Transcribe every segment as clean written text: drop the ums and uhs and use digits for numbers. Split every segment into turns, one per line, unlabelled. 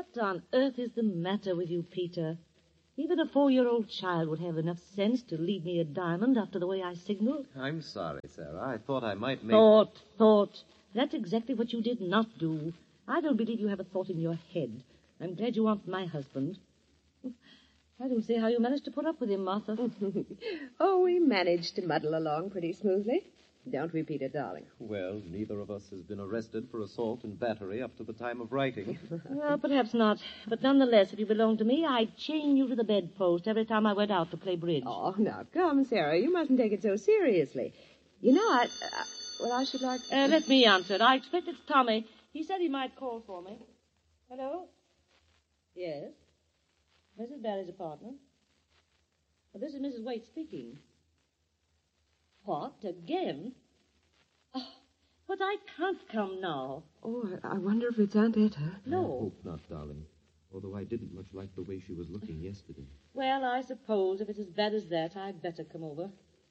What on earth is the matter with you, Peter? Even a 4-year-old child would have enough sense to leave me a diamond after the way I signaled.
I'm sorry, Sarah. I thought I might make...
Thought. That's exactly what you did not do. I don't believe you have a thought in your head. I'm glad you aren't my husband. I don't see how you managed to put up with him, Martha.
Oh, we managed to muddle along pretty smoothly. Don't we, Peter, darling?
Well, neither of us has been arrested for assault and battery up to the time of writing.
Well, perhaps not. But nonetheless, if you belonged to me, I'd chain you to the bedpost every time I went out to play bridge.
Oh, now, come, Sarah. You mustn't take it so seriously. You know, I should like...
Let me answer it. I expect it's Tommy. He said he might call for me. Hello? Yes? Mrs. Barry's apartment? Well, this is Mrs. Waite speaking. What? Again? Oh, but I can't come now.
Oh, I wonder if it's Aunt Etta.
No.
I hope not, darling. Although I didn't much like the way she was looking yesterday.
Well, I suppose if it's as bad as that, I'd better come over.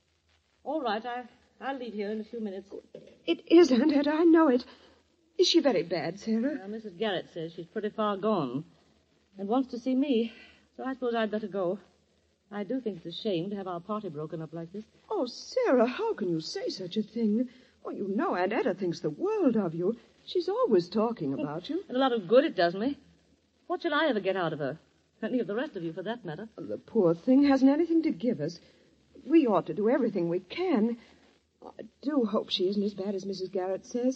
All right, I'll leave here in a few minutes.
It is Aunt Etta, I know it. Is she very bad, Sarah?
Well, Mrs. Garrett says she's pretty far gone and wants to see me, so I suppose I'd better go. I do think it's a shame to have our party broken up like this.
Oh, Sarah, how can you say such a thing? Oh, you know Aunt Etta thinks the world of you. She's always talking about you.
And a lot of good it does me. What shall I ever get out of her? Any of the rest of you, for that matter.
The poor thing hasn't anything to give us. We ought to do everything we can. I do hope she isn't as bad as Mrs. Garrett says.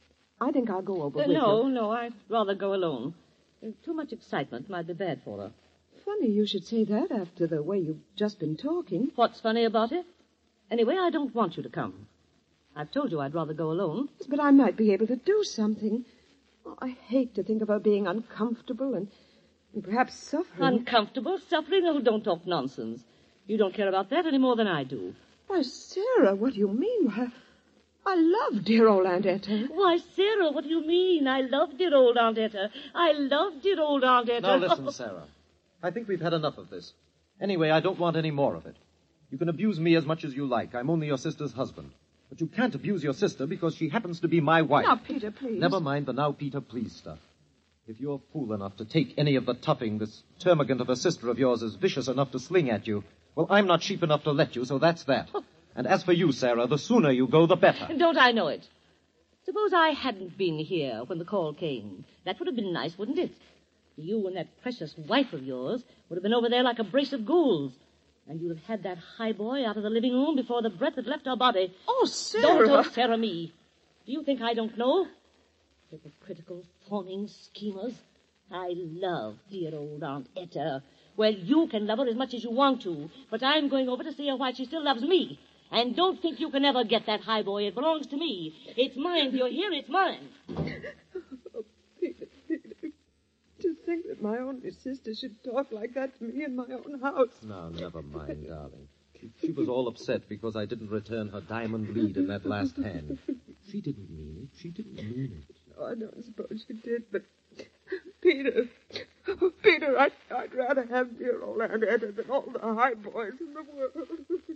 I think I'll go over with her.
No, I'd rather go alone. Too much excitement might be bad for her.
Funny you should say that after the way you've just been talking.
What's funny about it? Anyway, I don't want you to come. I've told you I'd rather go alone.
Yes, but I might be able to do something. Oh, I hate to think of her being uncomfortable and perhaps suffering.
Uncomfortable? Suffering? Oh, don't talk nonsense. You don't care about that any more than I do.
Why, Sarah, what do you mean? Why, I love dear old Aunt Etta.
Why, Sarah, what do you mean? I love dear old Aunt Etta. I love dear old Aunt Etta.
Now listen, Sarah. I think we've had enough of this. Anyway, I don't want any more of it. You can abuse me as much as you like. I'm only your sister's husband. But you can't abuse your sister because she happens to be my wife.
Now, Peter, please.
Never mind the now, Peter, please stuff. If you're fool enough to take any of the toughing this termagant of a sister of yours is vicious enough to sling at you, well, I'm not cheap enough to let you, so that's that. And as for you, Sarah, the sooner you go, the better.
Don't I know it? Suppose I hadn't been here when the call came. That would have been nice, wouldn't it? You and that precious wife of yours would have been over there like a brace of ghouls. And you'd have had that highboy out of the living room before the breath had left her body.
Oh, Sarah.
Don't Sarah me. Do you think I don't know? Hypocritical, fawning schemers. I love dear old Aunt Etta. Well, you can love her as much as you want to, but I'm going over to see her while she still loves me. And don't think you can ever get that highboy. It belongs to me. It's mine. You're here. It's mine.
Oh, Peter. To think that my only sister should talk like that to me in my own house.
No, never mind, darling. She was all upset because I didn't return her diamond lead in that last hand. She didn't mean it. She didn't mean it.
Oh, I don't suppose she did, but... Peter, I'd rather have dear old Aunt Etta than all the high boys in the world.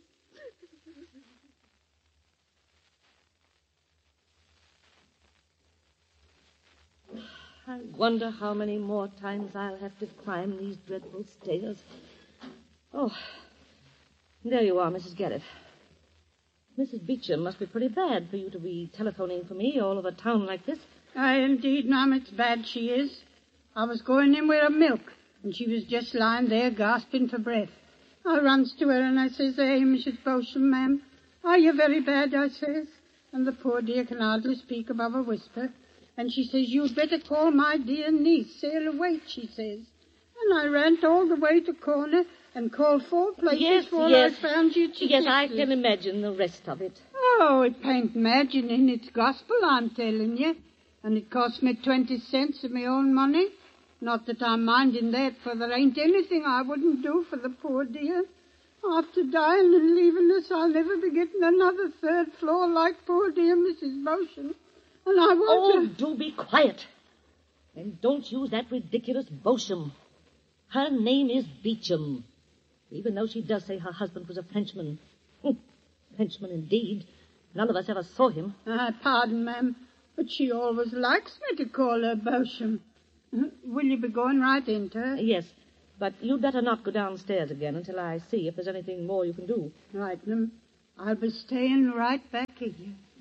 I wonder how many more times I'll have to climb these dreadful stairs. Oh, there you are, Mrs. Garrett. Mrs. Beecham must be pretty bad for you to be telephoning for me all over town like this.
Aye, indeed, ma'am, it's bad she is. I was going in with her milk, and she was just lying there gasping for breath. I runs to her and I says, "Hey, Mrs. Beauchamp, ma'am, are you very bad?" I says. And the poor dear can hardly speak above a whisper. And she says, "You'd better call my dear niece, Sarah Waite," she says. And I ran all the way to corner and called 4 places before I found you.
Yes, I can imagine the rest of it.
Oh, it ain't imagining, it's gospel, I'm telling you. And it cost me 20 cents of my own money. Not that I'm minding that, for there ain't anything I wouldn't do for the poor dear. After dying and leaving us, I'll never be getting another 3rd floor like poor dear Mrs. Beauchamp. And I want
to... Oh, do be quiet. And don't use that ridiculous Beauchamp. Her name is Beecham. Even though she does say her husband was a Frenchman. Frenchman, indeed. None of us ever saw him.
Pardon, ma'am, but she always likes me to call her Beauchamp. Will you be going right into her?
Yes, but you'd better not go downstairs again until I see if there's anything more you can do.
Right, ma'am. I'll be staying right back here.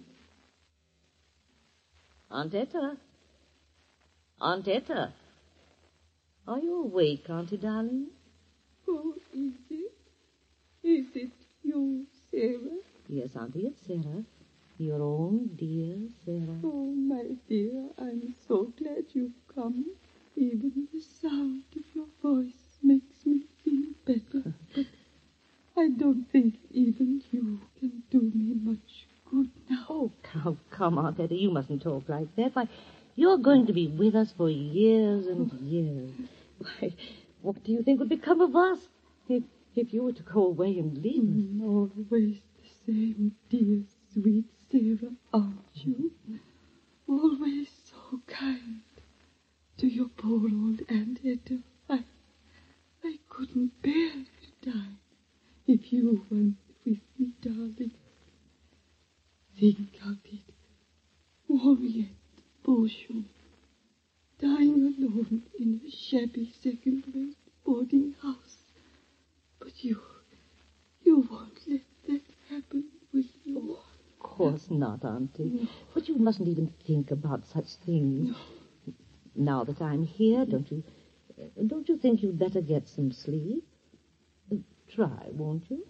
Aunt Etta. Aunt Etta. Are you awake, Auntie darling?
Oh, is it? Is it you, Sarah?
Yes, Auntie, it's Sarah. Your own dear Sarah.
Oh, my dear, I'm so glad you've come. Even the sound of your voice makes me feel better. But I don't think even you can do me much good now.
Oh, come, Aunt Etta, you mustn't talk like that. Why, you're going to be with us for years and years. Why, what do you think would become of us if you were to go away and leave us?
Always the same, dear, sweet Sarah, aren't you? Always so kind to your poor old Aunt Etta. I couldn't bear to die if you weren't with me, darling. Think of it. Henriette Beauchamp, dying alone in a shabby second-rate boarding house. But you won't let that happen, will you?
Of course not, Auntie. No. But you mustn't even think about such things.
No.
Now that I'm here, don't you think you'd better get some sleep? Try, won't you?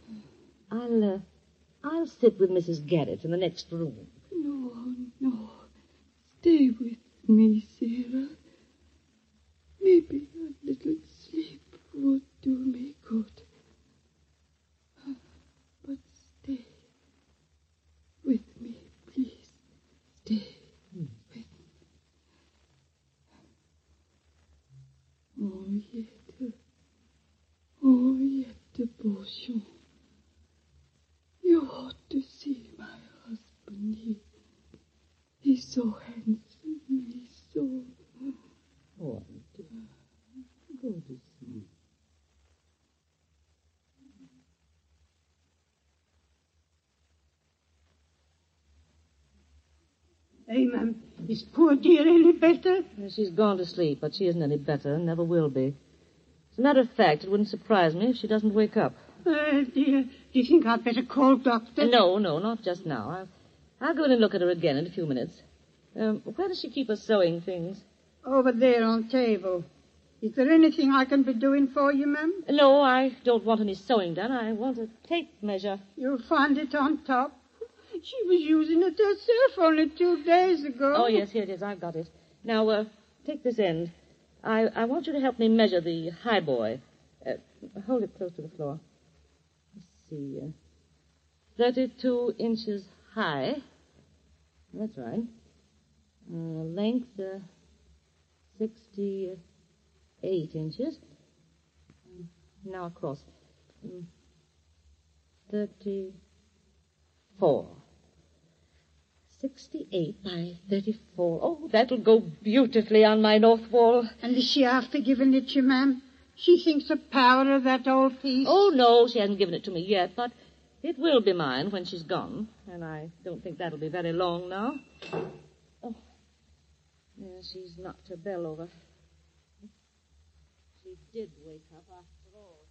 I'll sit with Mrs. Garrett in the next room.
No. Stay with me, Sarah. Maybe a little sleep would do me good. But stay with me, please. Stay with me. Henriette Beauchamp. You ought to see my husband. He's so handsome. He's so...
Oh, Auntie, go to sleep.
Hey, ma'am, is poor dear any better?
She's gone to sleep, but she isn't any better, and never will be. As a matter of fact, it wouldn't surprise me if she doesn't wake up.
Oh, dear. Do you think I'd better call doctor?
No, not just now. I'll go in and look at her again in a few minutes. Where does she keep her sewing things?
Over there on table. Is there anything I can be doing for you, ma'am?
No, I don't want any sewing done. I want a tape measure.
You'll find it on top. She was using it herself only 2 days ago.
Oh, yes, here it is. I've got it. Now, take this end. I want you to help me measure the high boy. Hold it close to the floor. Let's see. 32 inches high. That's right. Length, 68 inches. Now across. 34. 68 by 34. Oh, that'll go beautifully on my north wall.
And is she after giving it you, ma'am? She thinks the power of that old piece.
Oh, no, she hasn't given it to me yet, but it will be mine when she's gone, and I don't think that'll be very long now. Oh, yeah, she's knocked her bell over. She did wake up after all.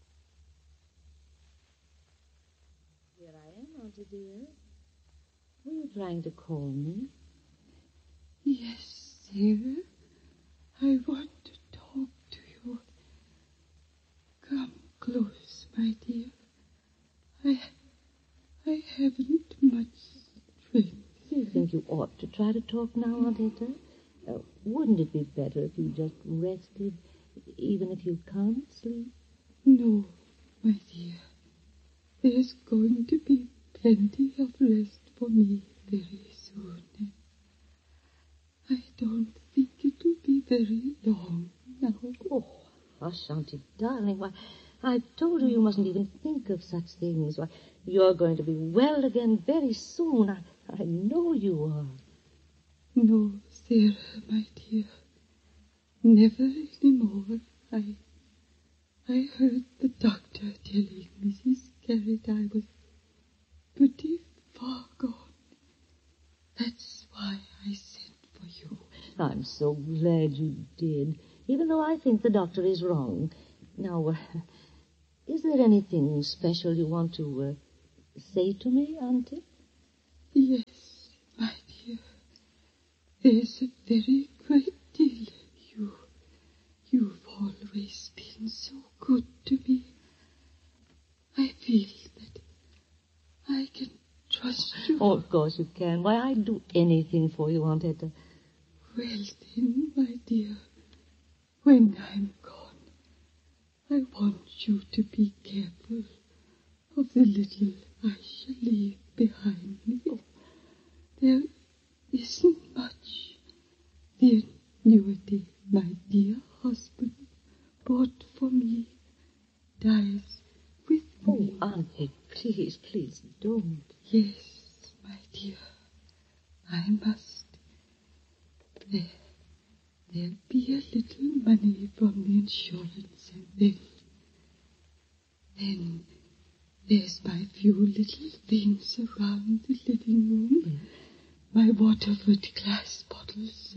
Here I am, Auntie dear. Were you trying to call me?
Yes, Sarah. I want to talk to you. Come close, my dear. I haven't much strength.
Do you think you ought to try to talk now, Aunt Etta? Wouldn't it be better if you just rested, even if you can't sleep?
No, my dear. There's going to be plenty of rest for me very soon. I don't think it'll be very long now.
Oh, hush, Auntie darling. Why, I've told you mustn't even think of such things. Why, you're going to be well again very soon. I know you are.
No, Sarah, my dear. Never any more. I heard the doctor telling Mrs. Garrett I was pretty far gone. That's why I sent for you.
I'm so glad you did, even though I think the doctor is wrong. Now, is there anything special you want to say to me, Auntie?
Yes, my dear. There's a very great deal. You've always been so good to me. I feel that I can trust you.
Oh, of course you can. Why, I'd do anything for you, Aunt Etta.
Well then, my dear, when I'm gone, I want you to be careful of the little I shall leave behind me. There isn't much. The annuity my dear husband bought for me dies with me.
Oh, Auntie, please don't.
Yes, my dear, I must. There'll be a little money from the insurance, and then there's my few little things around the living room. My Waterford glass bottles,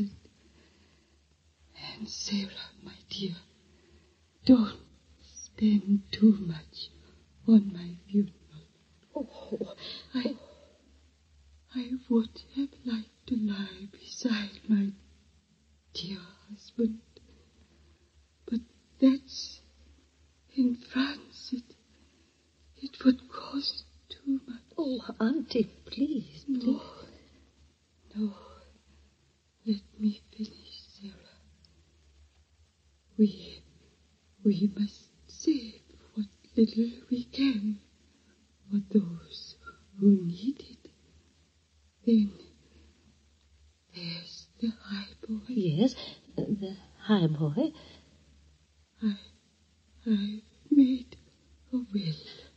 and Sarah, my dear, don't spend too much on my funeral.
Oh,
I would have liked to lie beside my dear husband, but that's in France. It would cost too much.
Oh, Auntie, please.
No. Let me finish, Sarah. We must save what little we can for those who need it. Then there's the highboy.
Yes, the highboy.
I've made a will.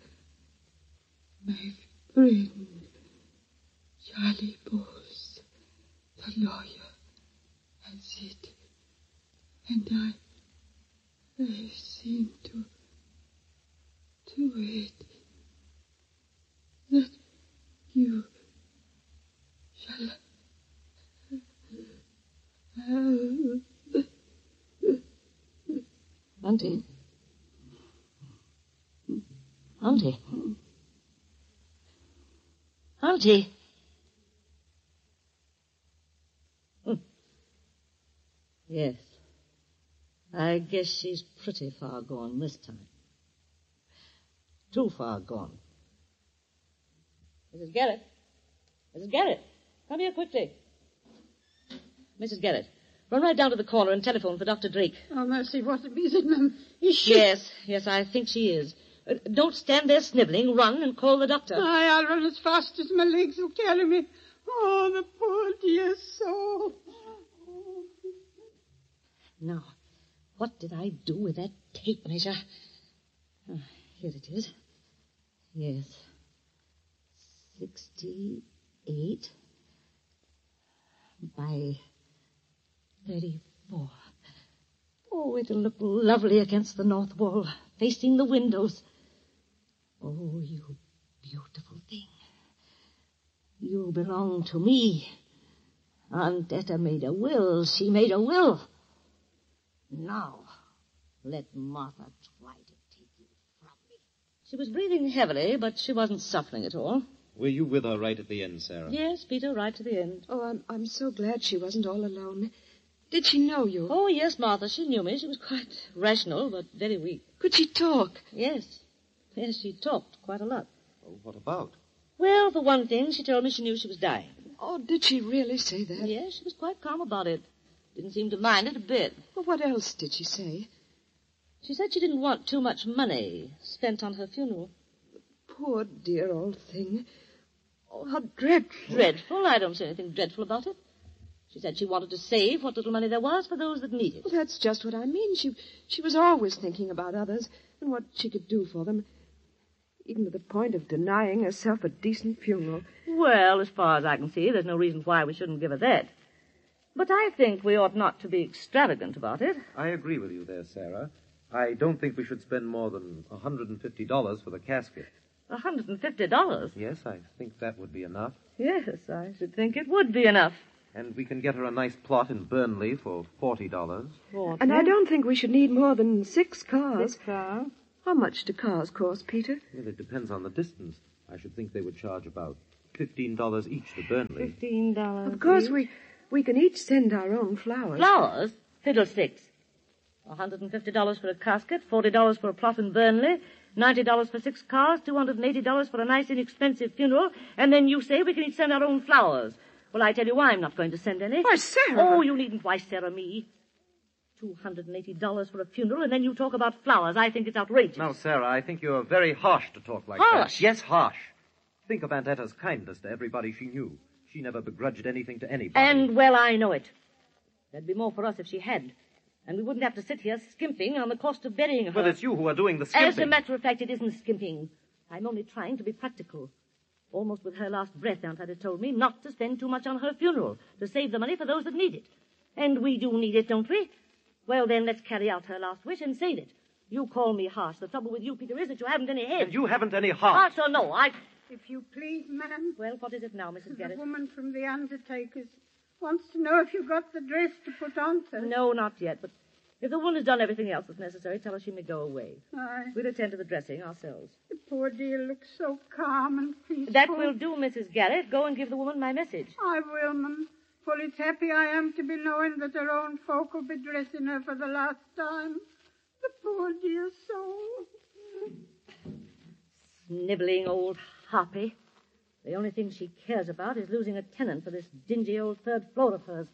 My friend Charlie Bowles, the lawyer, has it, and I seem to it that you shall
Auntie. Yes. I guess she's pretty far gone this time. Too far gone. Mrs. Garrett, come here quickly. Mrs. Garrett, run right down to the corner and telephone for Dr. Drake.
Oh, mercy, what is it, ma'am? Is she?
Yes, I think she is. Don't stand there sniveling. Run and call the doctor.
Aye, I'll run as fast as my legs will carry me. Oh, the poor dear soul.
Now, what did I do with that tape measure? Oh, here it is. Yes. 68 by 34. Oh, it'll look lovely against the north wall, facing the windows. Oh, you beautiful thing. You belong to me. Aunt Etta made a will. She made a will. Now, let Martha try to take you from me. She was breathing heavily, but she wasn't suffering at all.
Were you with her right at the end, Sarah?
Yes, Peter, right to the end.
Oh, I'm so glad she wasn't all alone. Did she know you?
Oh, yes, Martha, she knew me. She was quite rational, but very weak.
Could she talk?
Yes, she talked quite a lot.
Well, what about?
Well, for one thing, she told me she knew she was dying.
Oh, did she really say that?
Yes, she was quite calm about it. Didn't seem to mind it a bit.
Well, what else did she say?
She said she didn't want too much money spent on her funeral.
Poor dear old thing. Oh, how dreadful.
Dreadful? I don't see anything dreadful about it. She said she wanted to save what little money there was for those that need it.
Well, that's just what I mean. She was always thinking about others and what she could do for them, even to the point of denying herself a decent funeral.
Well, as far as I can see, there's no reason why we shouldn't give her that. But I think we ought not to be extravagant about it.
I agree with you there, Sarah. I don't think we should spend more than $150 for the casket.
$150?
Yes, I think that would be enough.
Yes, I should think it would be enough.
And we can get her a nice plot in Burnley for $40.
And I don't think we should need more than 6 cars.
6 cars?
How much do cars cost, Peter?
Well, it depends on the distance. I should think they would charge about $15 each to Burnley.
$15
Of course,
each.
we can each send our own flowers.
Flowers? Fiddlesticks. $150 for a casket, $40 for a plot in Burnley, $90 for 6 cars, $280 for a nice inexpensive funeral, and then you say we can each send our own flowers. Well, I tell you why I'm not going to send any.
Why, Sarah!
Oh, you needn't why Sarah me. $280 for a funeral, and then you talk about flowers. I think it's outrageous.
Now, Sarah, I think you're very harsh to talk like
Harsh?
that. Yes, harsh. Think of Aunt Etta's kindness to everybody she knew. She never begrudged anything to anybody.
And, well, I know it. There'd be more for us if she had. And we wouldn't have to sit here skimping on the cost of burying her.
Well, it's you who are doing the skimping.
As a matter of fact, it isn't skimping. I'm only trying to be practical. Almost with her last breath, Aunt Etta told me not to spend too much on her funeral, to save the money for those that need it. And we do need it, don't we? Well, then, let's carry out her last wish and save it. You call me harsh. The trouble with you, Peter, is that you haven't any head.
And you haven't any heart.
Harsh or no,
If you please, ma'am.
Well, what is it now, Mrs.
The
Garrett?
woman from the undertaker's wants to know if you got the dress to put on her.
No, not yet, but if the woman has done everything else that's necessary, tell her she may go away.
Aye.
We'll attend to the dressing ourselves.
The poor dear looks so calm and peaceful.
That will do, Mrs. Garrett. Go and give the woman my message.
I will, ma'am. For it's happy I am to be knowing that her own folk will be dressing her for the last time. The poor dear soul.
Sniveling old harpy. The only thing she cares about is losing a tenant for this dingy old third floor of hers.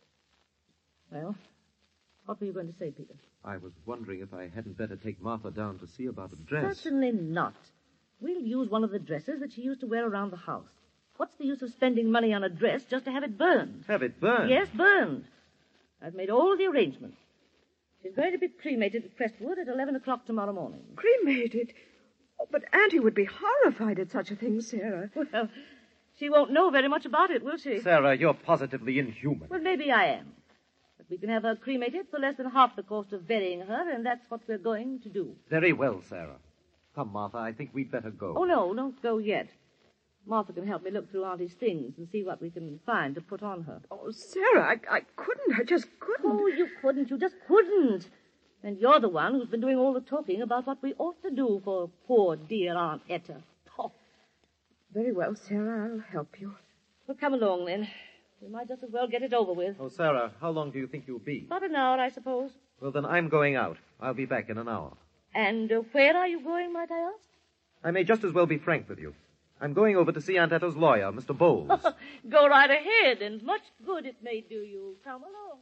Well, what were you going to say, Peter?
I was wondering if I hadn't better take Martha down to see about a dress.
Certainly not. We'll use one of the dresses that she used to wear around the house. What's the use of spending money on a dress just to have it burned?
Have it burned?
Yes, burned. I've made all the arrangements. She's going to be cremated at Crestwood at 11 o'clock tomorrow morning.
Cremated? Oh, but Auntie would be horrified at such a thing, Sarah.
Well, she won't know very much about it, will she?
Sarah, you're positively inhuman.
Well, maybe I am. But we can have her cremated for less than half the cost of burying her, and that's what we're going to do.
Very well, Sarah. Come, Martha, I think we'd better go.
Oh, no, don't go yet. Martha can help me look through Auntie's things and see what we can find to put on her.
Oh, Sarah, I couldn't. I just couldn't.
Oh, you couldn't. You just couldn't. And you're the one who's been doing all the talking about what we ought to do for poor dear Aunt Etta. Oh.
Very well, Sarah, I'll help you.
Well, come along, then. We might just as well get it over with.
Oh, Sarah, how long do you think you'll be?
About an hour, I suppose.
Well, then I'm going out. I'll be back in an hour.
And where are you going, might I ask?
I may just as well be frank with you. I'm going over to see Aunt Etta's lawyer, Mr. Bowles.
Go right ahead, and much good it may do you. Come along,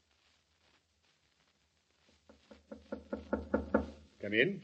Martha.
Come in.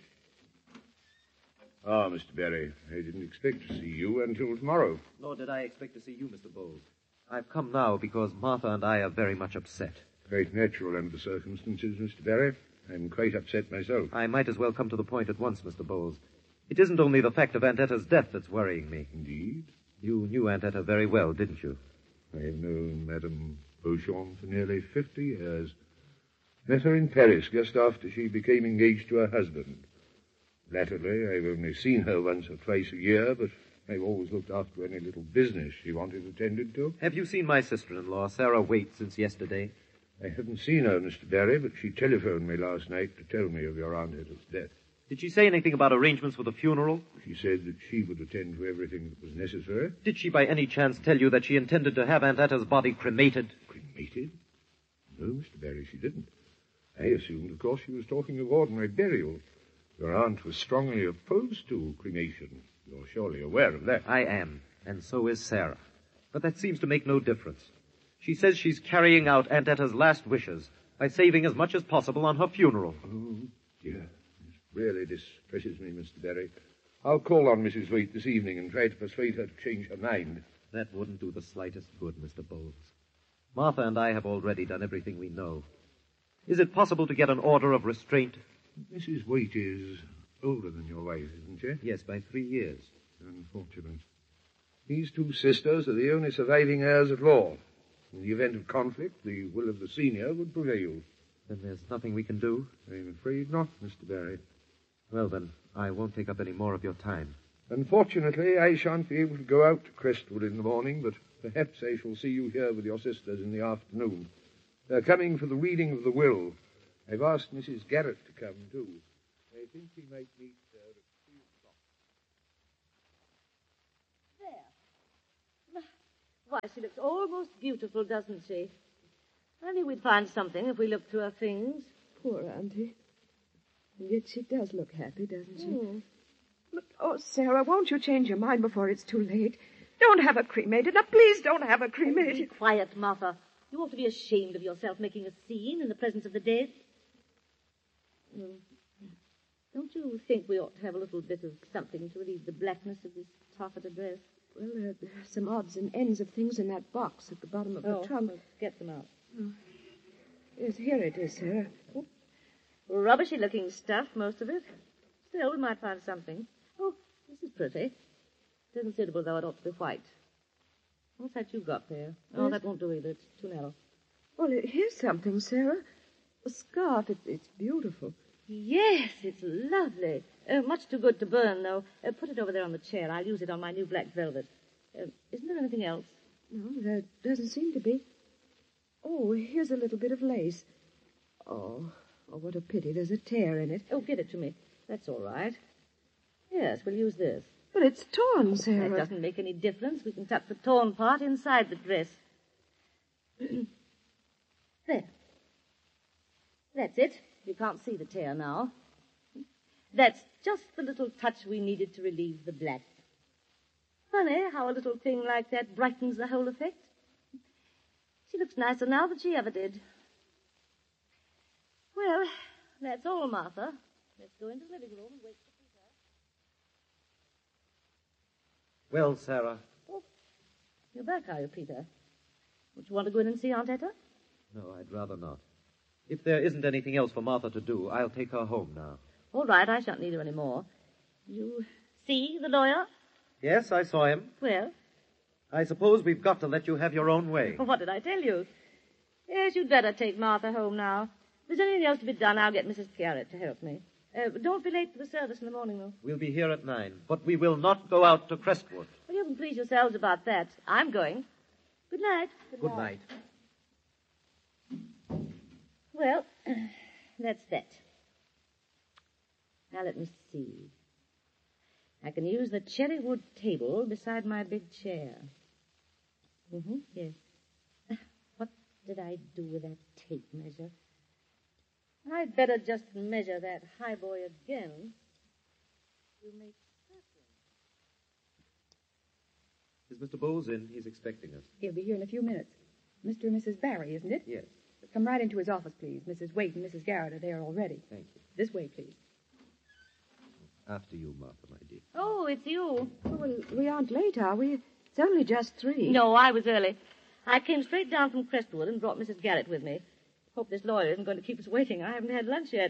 Ah, Mr. Berry, I didn't expect to see you until tomorrow.
Nor did I expect to see you, Mr. Bowles. I've come now because Martha and I are very much upset.
Quite natural under the circumstances, Mr. Berry. I'm quite upset myself.
I might as well come to the point at once, Mr. Bowles. It isn't only the fact of Aunt Etta's death that's worrying me.
Indeed?
You knew Aunt Etta very well, didn't you?
I have known Madame Beauchamp for nearly 50 years. Met her in Paris just after she became engaged to her husband. Latterly, I've only seen her once or twice a year, but I've always looked after any little business she wanted attended to.
Have you seen my sister-in-law, Sarah Waite, since yesterday?
I haven't seen her, Mr. Berry, but she telephoned me last night to tell me of your Aunt Etta's death.
Did she say anything about arrangements for the funeral?
She said that she would attend to everything that was necessary.
Did she by any chance tell you that she intended to have Aunt Etta's body cremated?
Cremated? No, Mr. Berry, she didn't. I assumed, of course, she was talking of ordinary burial. Your aunt was strongly opposed to cremation. You're surely aware of that.
I am, and so is Sarah. But that seems to make no difference. She says she's carrying out Aunt Etta's last wishes by saving as much as possible on her funeral.
Oh, dear. This really distresses me, Mr. Berry. I'll call on Mrs. Waite this evening and try to persuade her to change her mind.
That wouldn't do the slightest good, Mr. Bowles. Martha and I have already done everything we know. Is it possible to get an order of restraint?
Mrs. Waite is older than your wife, isn't she?
Yes, by 3 years.
Unfortunate. These two sisters are the only surviving heirs at law. In the event of conflict, the will of the senior would prevail.
Then there's nothing we can do?
I'm afraid not, Mr. Berry.
Well, then, I won't take up any more of your time.
Unfortunately, I shan't be able to go out to Crestwood in the morning, but perhaps I shall see you here with your sisters in the afternoon. They're coming for the reading of the will. I've asked Mrs. Garrett to come, too. I think we might meet her at 3 o'clock.
There. Why, she looks almost beautiful, doesn't she? I knew we'd find something if we looked through her things.
Poor Auntie. And yet she does look happy, doesn't she?
Hmm.
But, oh, Sarah, won't you change your mind before it's too late? Don't have her cremated. Now, please don't have her
Be
cremated.
quiet, Martha. You ought to be ashamed of yourself making a scene in the presence of the dead. Don't you think we ought to have a little bit of something to relieve the blackness of this taffeta dress?
Well, there are some odds and ends of things in that box at the bottom of the trunk.
Let's get them out.
Yes, here it is, Sarah.
Rubbishy-looking stuff, most of it. Still, we might find something. Oh, this is pretty. It isn't suitable, though. It ought to be white. What's that you got there? Oh,
Yes.
that won't do either. It's too narrow.
Well, here's something, Sarah. A scarf. It's beautiful.
Yes, it's lovely. Much too good to burn, though. Put it over there on the chair. I'll use it on my new black velvet. Isn't there anything else?
No, there doesn't seem to be. Oh, here's a little bit of lace. Oh, what a pity. There's a tear in it.
Oh, give it to me. That's all right. Yes, we'll use this.
But it's torn, Sarah.
That doesn't make any difference. We can tuck the torn part inside the dress. There. That's it. You can't see the tear now. That's just the little touch we needed to relieve the black. Funny how a little thing like that brightens the whole effect. She looks nicer now than she ever did. Well, that's all, Martha. Let's go into the living room and wait for Peter.
Well, Sarah.
Oh, you're back, are you, Peter? Don't you want to go in and see Aunt Etta?
No, I'd rather not. If there isn't anything else for Martha to do, I'll take her home now.
All right, I shan't need her any more. You see the lawyer?
Yes, I saw him.
Well,
I suppose we've got to let you have your own way.
what did I tell you? Yes, you'd better take Martha home now. If there's anything else to be done, I'll get Mrs. Garrett to help me. Don't be late for the service in the morning, though.
We'll be here at 9, but we will not go out to Crestwood.
Well, you can please yourselves about that. I'm going. Good night.
Good night.
Well, that's that. Now, let me see. I can use the cherry wood table beside my big chair. Yes. What did I do with that tape measure? I'd better just measure that highboy again to make certain.
Is Mr. Bowles in? He's expecting us.
He'll be here in a few minutes. Mr. and Mrs. Barry, isn't it?
Yes.
Come right into his office, please. Mrs. Waite and Mrs. Garrett are there already.
Thank you.
This way, please.
After you, Martha, my dear.
Oh, it's you.
Oh, well, we aren't late, are we? It's only just 3.
No, I was early. I came straight down from Crestwood and brought Mrs. Garrett with me. Hope this lawyer isn't going to keep us waiting. I haven't had lunch yet.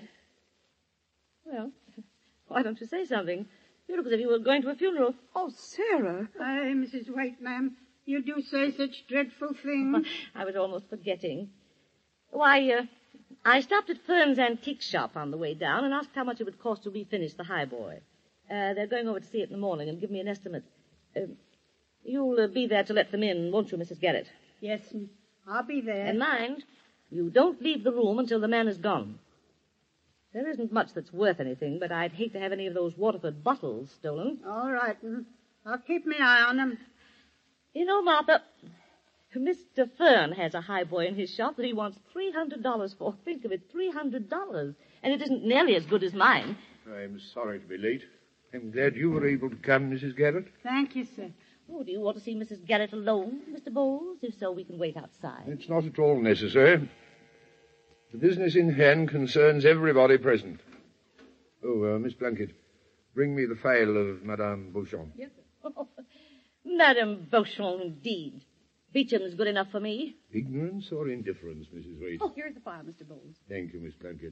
Well, why don't you say something? You look as if you were going to a funeral.
Oh, Sarah.
Aye, Mrs. Waite, ma'am. You do say such dreadful things.
I was almost forgetting. Why, I stopped at Fern's antique shop on the way down and asked how much it would cost to refinish the highboy. They're going over to see it in the morning and give me an estimate. You'll be there to let them in, won't you, Mrs. Garrett?
Yes, I'll be there.
And mind, you don't leave the room until the man is gone. There isn't much that's worth anything, but I'd hate to have any of those Waterford bottles stolen.
All right, I'll keep my eye on them.
You know, Martha, Mr. Fern has a highboy in his shop that he wants $300 for. Think of it, $300. And it isn't nearly as good as mine.
I'm sorry to be late. I'm glad you were able to come, Mrs. Garrett.
Thank you, sir.
Oh, do you want to see Mrs. Garrett alone, Mr. Bowles? If so, we can wait outside.
It's not at all necessary. The business in hand concerns everybody present. Oh, Miss Plunkett, bring me the file of Madame Beauchamp.
Yes, sir.
Oh, Madame Beauchamp, indeed. Beecham's good enough for me.
Ignorance or indifference, Mrs. Waite?
Oh, here's the file, Mr. Bowles.
Thank you, Miss Plunkett.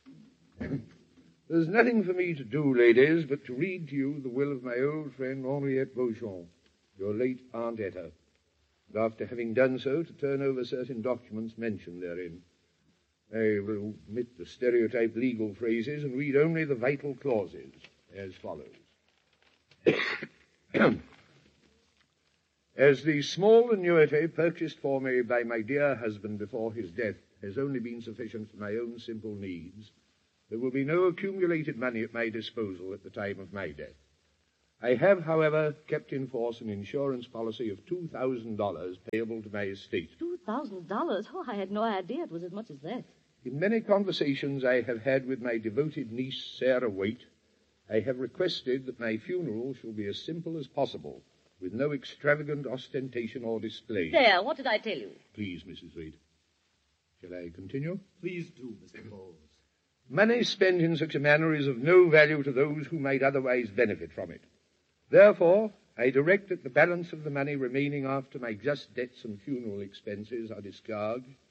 There's nothing for me to do, ladies, but to read to you the will of my old friend Henriette Beauchamp, your late Aunt Etta, and after having done so, to turn over certain documents mentioned therein. I will omit the stereotyped legal phrases and read only the vital clauses, as follows. As the small annuity purchased for me by my dear husband before his death has only been sufficient for my own simple needs, there will be no accumulated money at my disposal at the time of my death. I have, however, kept in force an insurance policy of $2,000 payable to my estate.
$2,000? Oh, I had no idea it was as much as that.
In many conversations I have had with my devoted niece, Sarah Waite, I have requested that my funeral shall be as simple as possible, with no extravagant ostentation or display.
There, what did I tell you?
Please, Mrs. Waite. Shall I continue?
Please do, Mr. Bowles.
Money spent in such a manner is of no value to those who might otherwise benefit from it. Therefore, I direct that the balance of the money remaining after my just debts and funeral expenses are discharged